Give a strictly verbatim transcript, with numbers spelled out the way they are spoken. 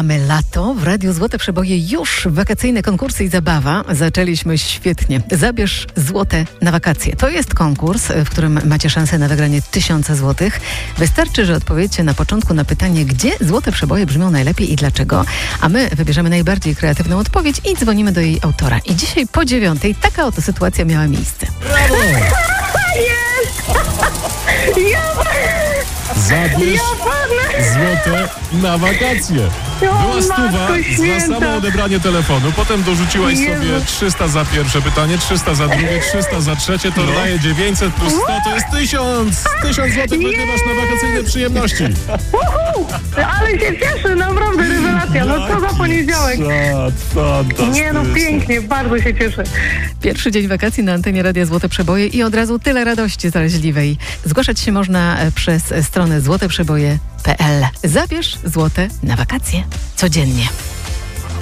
Mamy lato, w Radiu Złote Przeboje już wakacyjne konkursy i zabawa. Zaczęliśmy świetnie. Zabierz złote na wakacje. To jest konkurs, w którym macie szansę na wygranie tysiąca złotych. Wystarczy, że odpowiecie na początku na pytanie, gdzie złote przeboje brzmią najlepiej i dlaczego. A my wybierzemy najbardziej kreatywną odpowiedź i dzwonimy do jej autora. I dzisiaj po dziewiątej taka oto sytuacja miała miejsce. Brawo! Jest! Ja, Zabierz ja złote na wakacje. O, Była stuwa Matko za Święta. samo odebranie telefonu. Potem dorzuciłaś Jezu. sobie trzysta za pierwsze pytanie, trzysta za drugie, trzysta za trzecie. To daje dziewięćset plus sto, to jest tysiąc! tysiąc złotych wygrywasz na wakacyjne przyjemności. Uhu, ale się cieszę, naprawdę rewelacja. No co za poniedziałek. Fantastycznie. Nie no, pięknie, bardzo się cieszę. Pierwszy dzień wakacji na antenie Radia Złote Przeboje i od razu tyle radości zaraźliwej. Zgłaszać się można przez stronę złote przeboje kropka p l. Zabierz złote na wakacje codziennie.